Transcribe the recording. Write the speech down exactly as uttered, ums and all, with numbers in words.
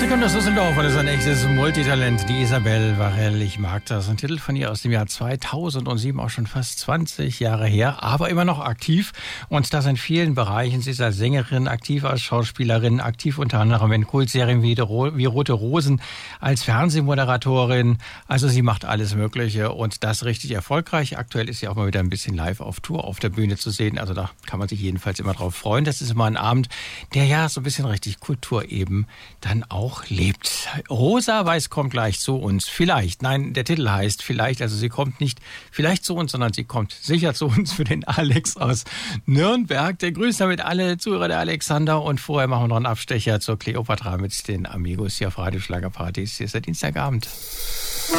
Sie kommt aus Düsseldorf und ist ein echtes Multitalent. Die Isabel Varell, ich mag das. Ein Titel von ihr aus dem Jahr zweitausendsieben, auch schon fast zwanzig Jahre her, aber immer noch aktiv. Und das in vielen Bereichen. Sie ist als Sängerin aktiv, als Schauspielerin, aktiv unter anderem in Kultserien wie, wie Rote Rosen, als Fernsehmoderatorin. Also sie macht alles Mögliche und das richtig erfolgreich. Aktuell ist sie auch mal wieder ein bisschen live auf Tour auf der Bühne zu sehen. Also da kann man sich jedenfalls immer drauf freuen. Das ist immer ein Abend, der ja so ein bisschen richtig Kultur eben dann auch lebt. Rosa Weiß kommt gleich zu uns. Vielleicht, nein, der Titel heißt vielleicht, also sie kommt nicht vielleicht zu uns, sondern sie kommt sicher zu uns für den Alex aus Nürnberg. Der grüßt damit alle Zuhörer, der Alexander. Und vorher machen wir noch einen Abstecher zur Kleopatra mit den Amigos hier auf Radio Schlagerpartys. Hier ist der Dienstagabend.